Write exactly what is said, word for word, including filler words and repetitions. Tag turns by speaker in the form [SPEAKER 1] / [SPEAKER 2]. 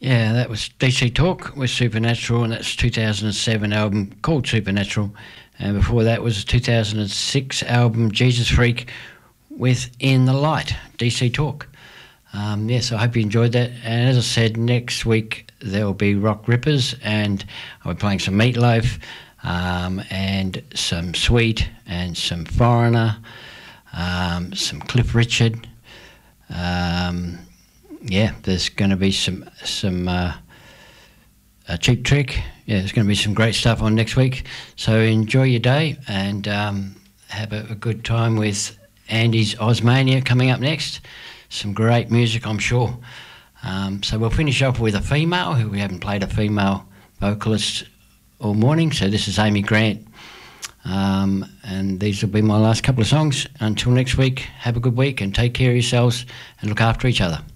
[SPEAKER 1] Yeah, that was D C Talk with Supernatural, and that's two thousand seven album called Supernatural. And before that was a two thousand six album, Jesus Freak, with In the Light, D C Talk. Um, yes, I hope you enjoyed that. And as I said, next week there will be Rock Rippers, and I'll be playing some Meatloaf, um, and some Sweet, and some Foreigner, um, some Cliff Richard. Um, yeah, there's going to be some some uh, a Cheap Trick. Yeah, there's going to be some great stuff on next week. So enjoy your day, and um, have a, a good time with Andy's Osmania coming up next. Some great music, I'm sure. Um, so we'll finish off with a female, who we haven't played a female vocalist all morning. So this is Amy Grant. Um, and these will be my last couple of songs. Until next week, have a good week and take care of yourselves and look after each other.